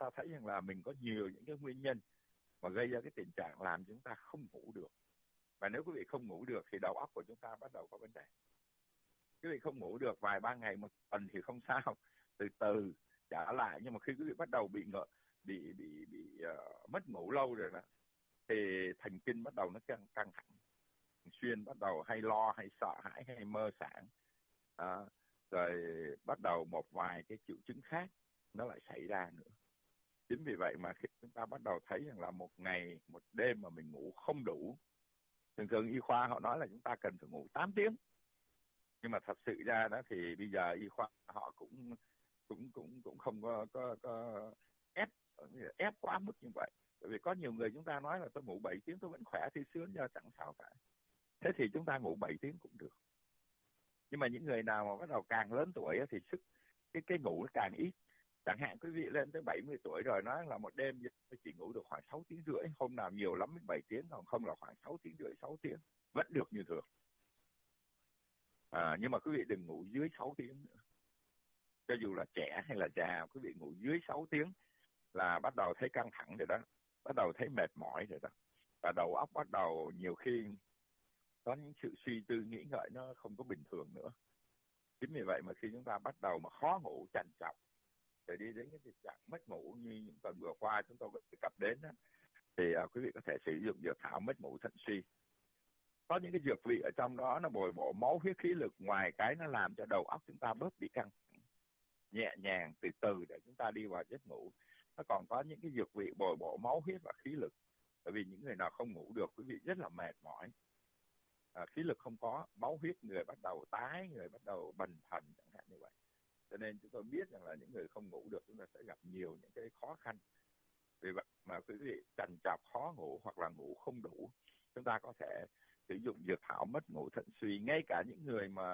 ta thấy rằng là mình có nhiều những cái nguyên nhân mà gây ra cái tình trạng làm chúng ta không ngủ được. Và nếu quý vị không ngủ được thì đầu óc của chúng ta bắt đầu có vấn đề. Quý vị không ngủ được vài ba ngày, một tuần thì không sao, từ từ trả lại. Nhưng mà khi quý vị bắt đầu bị mất ngủ lâu rồi đó, thì thần kinh bắt đầu nó căng thẳng, xuyên bắt đầu hay lo, hay sợ hãi, hay mơ sảng, rồi bắt đầu một vài cái triệu chứng khác nó lại xảy ra nữa. Chính vì vậy mà khi chúng ta bắt đầu thấy rằng là một ngày, một đêm mà mình ngủ không đủ, thường y khoa họ nói là chúng ta cần phải ngủ 8 tiếng. Nhưng mà thật sự ra đó thì bây giờ y khoa họ cũng không có ép quá mức như vậy. Bởi vì có nhiều người chúng ta nói là tôi ngủ 7 tiếng tôi vẫn khỏe thì sướng, giờ chẳng sao cả. Thế thì chúng ta ngủ 7 tiếng cũng được. Nhưng mà những người nào mà bắt đầu càng lớn tuổi thì cái ngủ nó càng ít. Chẳng hạn quý vị lên tới 70 tuổi rồi nói là một đêm tôi chỉ ngủ được khoảng 6 tiếng rưỡi, hôm nào nhiều lắm 7 tiếng, còn không là khoảng 6 tiếng rưỡi, 6 tiếng, vẫn được như thường. Nhưng mà quý vị đừng ngủ dưới 6 tiếng nữa. Cho dù là trẻ hay là già, quý vị ngủ dưới 6 tiếng là bắt đầu thấy căng thẳng rồi đó, bắt đầu thấy mệt mỏi rồi đó. Và đầu óc bắt đầu nhiều khi có những sự suy tư nghĩ ngợi nó không có bình thường nữa. Chính vì vậy mà khi chúng ta bắt đầu mà khó ngủ trằn trọc, để đi đến cái tình trạng mất ngủ như những tuần vừa qua chúng tôi vừa đề cập đến đó, thì quý vị có thể sử dụng dược thảo mất ngủ thận suy. Có những cái dược vị ở trong đó nó bồi bổ máu huyết khí lực, ngoài cái nó làm cho đầu óc chúng ta bớt bị căng thẳng, nhẹ nhàng từ từ để chúng ta đi vào giấc ngủ. Nó còn có những cái dược vị bồi bổ máu huyết và khí lực. Bởi vì những người nào không ngủ được, quý vị rất là mệt mỏi, khí lực không có, máu huyết người bắt đầu tái, người bắt đầu bần thần chẳng hạn như vậy. Cho nên chúng tôi biết rằng là những người không ngủ được chúng ta sẽ gặp nhiều những cái khó khăn. Vì vậy mà quý vị trằn trọc khó ngủ hoặc là ngủ không đủ, chúng ta có thể sử dụng dược thảo mất ngủ thận suy. Ngay cả những người mà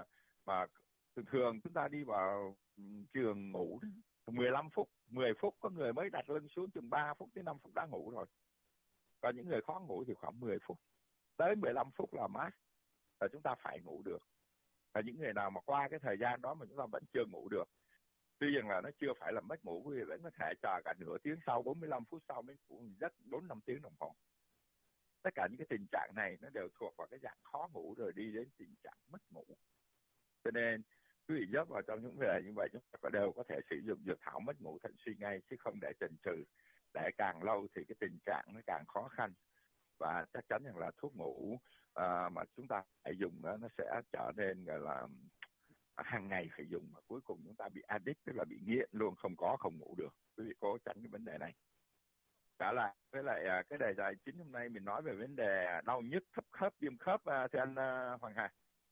thường chúng ta đi vào trường ngủ 15 phút, 10 phút, có người mới đặt lưng xuống chừng 3 phút đến 5 phút đã ngủ rồi. Còn những người khó ngủ thì khoảng 10 phút tới 15 phút là max là chúng ta phải ngủ được. Và những người nào mà qua cái thời gian đó mà chúng ta vẫn chưa ngủ được, tuy rằng là nó chưa phải là mất ngủ, quý vị vẫn có thể chờ cả nửa tiếng sau, 45 phút sau mới ngủ giấc 4-5 tiếng đồng hồ. Tất cả những cái tình trạng này nó đều thuộc vào cái dạng khó ngủ rồi đi đến tình trạng mất ngủ. Cho nên quý vị dớt vào trong những vấn đề như vậy, chúng ta đều có thể sử dụng dược thảo mất ngủ thận suy ngay, chứ không để chần chừ. Để càng lâu thì cái tình trạng nó càng khó khăn. Và chắc chắn rằng là thuốc ngủ mà chúng ta phải dùng đó, nó sẽ trở nên gọi là hàng ngày phải dùng, mà cuối cùng chúng ta bị addict, tức là bị nghiện luôn, không ngủ được. Quý vị cố tránh cái vấn đề này. Trả lại với lại cái đề tài chính hôm nay mình nói về vấn đề đau nhức thấp khớp, viêm khớp, thưa anh Hoàng Hà.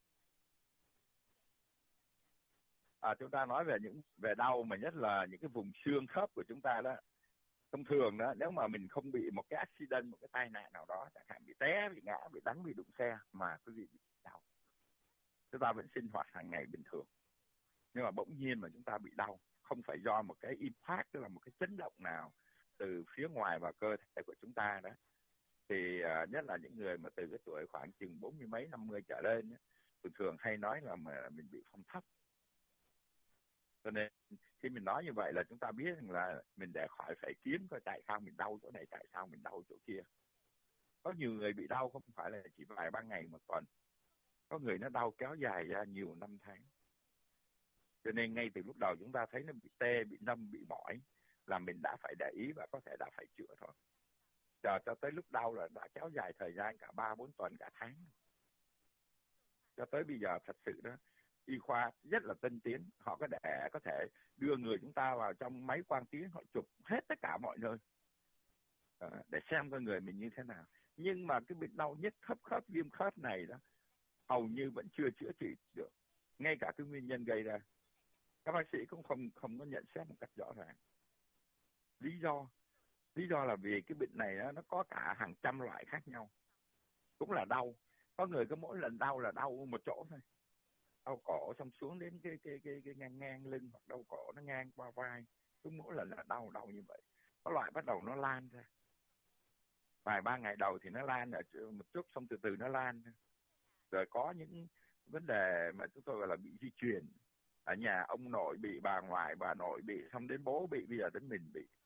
Chúng ta nói về đau mà nhất là những cái vùng xương khớp của chúng ta đó. Thông thường đó, nếu mà mình không bị một cái accident, một cái tai nạn nào đó, chẳng hạn bị té, bị ngã, bị đánh, bị đụng xe mà quý vị bị đau, chúng ta vẫn sinh hoạt hàng ngày bình thường. Nhưng mà bỗng nhiên mà chúng ta bị đau, không phải do một cái impact, tức là một cái chấn động nào từ phía ngoài vào cơ thể của chúng ta đó, thì nhất là những người mà từ cái tuổi khoảng chừng 40 mấy 50 trở lên, thường hay nói là mà mình bị phong thấp. Cho nên khi mình nói như vậy là chúng ta biết rằng là mình để khỏi phải kiếm coi tại sao mình đau chỗ này, tại sao mình đau chỗ kia. Có nhiều người bị đau không phải là chỉ vài ba ngày một tuần, có người nó đau kéo dài ra nhiều năm tháng. Cho nên ngay từ lúc đầu chúng ta thấy nó bị tê, bị nâm, bị mỏi là mình đã phải để ý và có thể đã phải chữa thôi. Chờ cho tới lúc đau là đã kéo dài thời gian cả 3-4 tuần, cả tháng. Cho tới bây giờ thật sự đó, y khoa rất là tân tiến, họ có thể đưa người chúng ta vào trong máy quang tiến, họ chụp hết tất cả mọi nơi để xem con người mình như thế nào. Nhưng mà cái bệnh đau nhức khớp, viêm khớp này đó hầu như vẫn chưa chữa trị được, ngay cả cái nguyên nhân gây ra các bác sĩ cũng không có nhận xét một cách rõ ràng. Lý do là vì cái bệnh này đó, nó có cả hàng trăm loại khác nhau, cũng là đau. Có người cứ mỗi lần đau là đau một chỗ thôi, đau cổ xong xuống đến cái ngang lưng, hoặc đau cổ nó ngang qua vai, cứ mỗi lần là đau như vậy. Có loại bắt đầu nó lan ra, vài ba ngày đầu thì nó lan ở một chút, xong từ từ nó lan ra. Rồi có những vấn đề mà chúng tôi gọi là bị di truyền, ở nhà ông nội bị, bà ngoại bà nội bị, xong đến bố bị, bây giờ đến mình bị.